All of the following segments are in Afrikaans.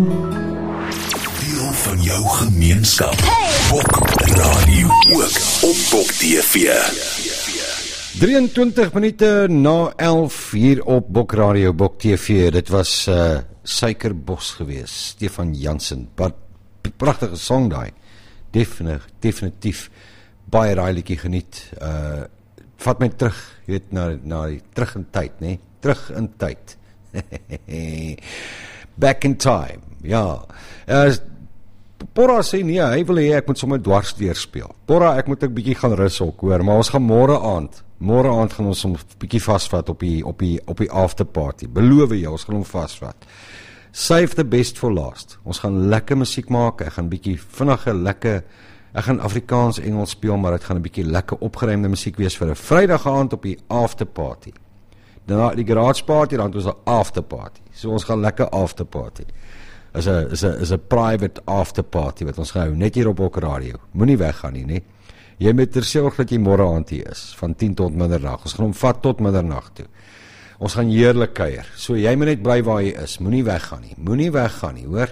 Deel van jou gemeenskap. Bok Radio ook op Bok TV. 23 minute na 11 hier op Bok Radio, Bok TV. Dit was Suikerbos gewees, Stefan Jansen. Pragtige song daai. Definitief baie daai liedjie geniet. Vat my terug, jy weet, na die terug in tyd, né? Terug in tyd. Back in time, ja. Porra sê nee, hy wil hê ek moet sommer dwars deur speel. Porra, ek moet 'n bietjie gaan rus ook, hoor, maar ons gaan môre aand gaan ons hom 'n bietjie vasvat op die afterparty. Beloof jou, ons gaan hom vasvat. Save the best for last. Ons gaan lekker musiek maak. Ek gaan bietjie ek gaan Afrikaans Engels speel, maar dit gaan 'n bietjie lekker opgeruimde musiek wees vir 'n Vrydag aand op die afterparty. Daarna die garage party, dan is 'n afterparty. So ons gaan lekker afterparty. Is 'n private afterparty wat ons gehou net hier op Bok Radio. Moenie weggaan nie, né? Jy moet terselfs dat jy môre aand hier is van 10 tot middernag. Ons gaan hom vat tot middernag toe. Ons gaan heerlik kuier. So jy moet net bly waar jy is. Moenie weggaan nie, hoor.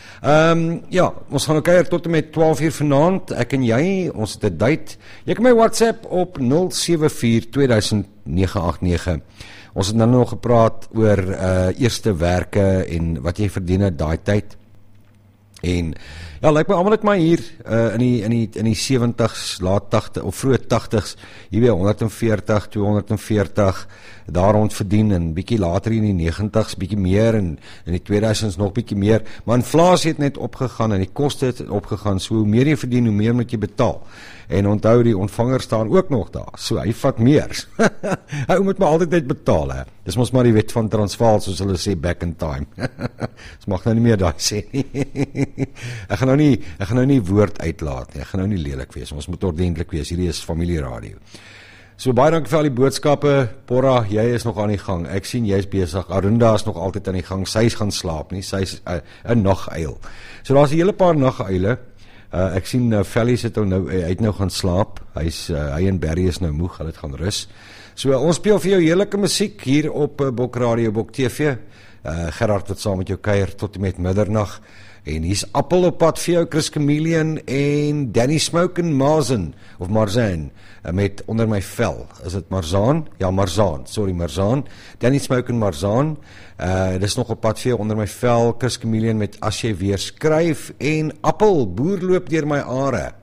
Ja, ons gaan kuier tot en met 12 uur vanaand. Ek en jy, ons het 'n date. Jy kan my WhatsApp op 074-2000-989. Ons het nou nog gepraat oor eerste werke en wat jy verdien het daai tyd. En ja, lyk my almal het maar hier in die 70s, laat 80 of vroeë 80s, jy weet 140, 240 daar rond verdien en bietjie later in die 90s bietjie meer en in die 2000s nog bietjie meer, maar inflasie het net opgegaan en die koste het opgegaan, so hoe meer jy verdien, hoe meer moet jy betaal. En onthou, die ontvanger staan ook nog daar, so hy vat meer. Hy moet maar altyd net betaal, hè. Dis mos maar die wet van Transvaal, soos hulle sê, back in time. Dis mag nou nie meer daai sê nie. Ek gaan nou nie woord uitlaat nie, ek gaan nou nie lelik wees, ons moet ordentlik wees, hierdie is familieradio. So baie dankie vir al die boodskappe. Porra, jy is nog aan die gang, ek sien jy is besig, Arunda is nog altyd aan die gang, sy is gaan slaap nie, sy is 'n naguil. So daar is 'n hele paar naguile. Ek sien Fellies hy het nou gaan slaap, hy en Barry is nou moeg, hulle het gaan rus. So ons speel vir jou heerlike musiek hier op Bok Radio, Bok TV. Gerard wat saam met jou kuier tot en met middernag. En hier's Appel op pad vir jou, Chris Chameleon en Danny Smoke en Marzan, met Onder my vel. Is dit Marzaan? Ja, Marzaan. Danny Smoke en Marzaan. Dis nog op pad vir jou, Onder my vel, Chris Chameleon met As jy weer skryf en Appel, Boer loop deur my are.